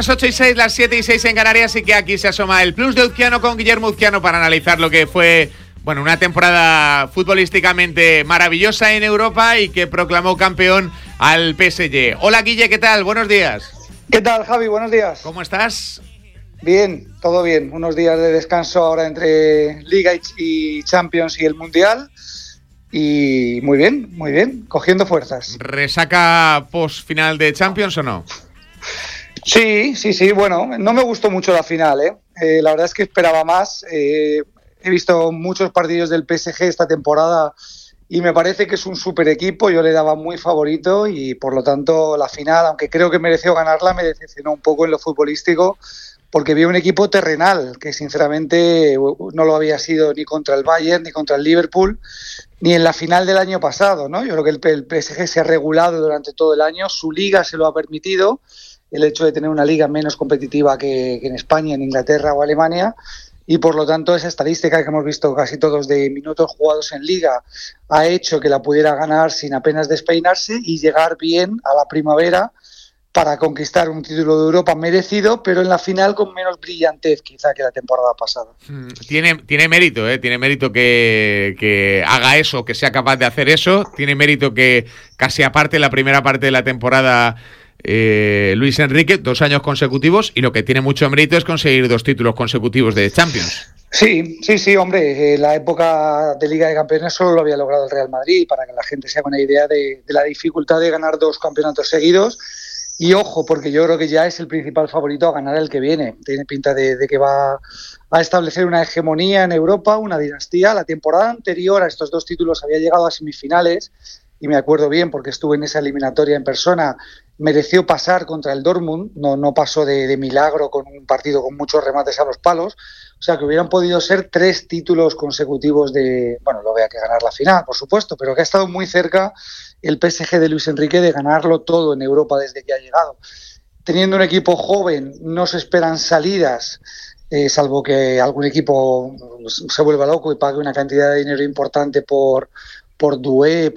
Las 8:06, las 7:06 en Canarias, y que aquí se asoma el Plus de Uzquiano con Guillermo Uzquiano para analizar lo que fue, una temporada futbolísticamente maravillosa en Europa y que proclamó campeón al PSG. Hola Guille, ¿qué tal? Buenos días. ¿Qué tal, Javi? Buenos días. ¿Cómo estás? Bien, todo bien. Unos días de descanso ahora entre Liga y Champions y el Mundial. Y muy bien, cogiendo fuerzas. ¿Resaca post-final de Champions o no? Sí, bueno, no me gustó mucho la final, ¿eh? La verdad es que esperaba más. He visto muchos partidos del PSG esta temporada y me parece que es un súper equipo. Yo le daba muy favorito y por lo tanto la final, aunque creo que mereció ganarla, me decepcionó un poco en lo futbolístico porque vi un equipo terrenal que sinceramente no lo había sido ni contra el Bayern, ni contra el Liverpool, ni en la final del año pasado, ¿no? Yo creo que el PSG se ha regulado durante todo el año, su liga se lo ha permitido, el hecho de tener una liga menos competitiva que en España, en Inglaterra o Alemania, y por lo tanto esa estadística que hemos visto casi todos de minutos jugados en liga ha hecho que la pudiera ganar sin apenas despeinarse y llegar bien a la primavera para conquistar un título de Europa merecido, pero en la final con menos brillantez quizá que la temporada pasada. Tiene mérito, tiene mérito que haga eso, que sea capaz de hacer eso, tiene mérito que casi aparte la primera parte de la temporada Luis Enrique, 2 años consecutivos, y lo que tiene mucho mérito es conseguir 2 títulos consecutivos de Champions. Sí, hombre, la época de Liga de Campeones solo lo había logrado el Real Madrid, para que la gente se haga una idea de la dificultad de ganar 2 campeonatos seguidos. Y ojo, porque yo creo que ya es el principal favorito a ganar el que viene. Tiene pinta de que va a establecer una hegemonía en Europa, una dinastía. La temporada anterior a estos 2 títulos había llegado a semifinales, y me acuerdo bien porque estuve en esa eliminatoria en persona. Mereció pasar contra el Dortmund, no pasó de milagro con un partido con muchos remates a los palos. O sea, que hubieran podido ser 3 títulos consecutivos luego había que ganar la final, por supuesto, pero que ha estado muy cerca el PSG de Luis Enrique de ganarlo todo en Europa desde que ha llegado. Teniendo un equipo joven, no se esperan salidas, salvo que algún equipo se vuelva loco y pague una cantidad de dinero importante por Doué,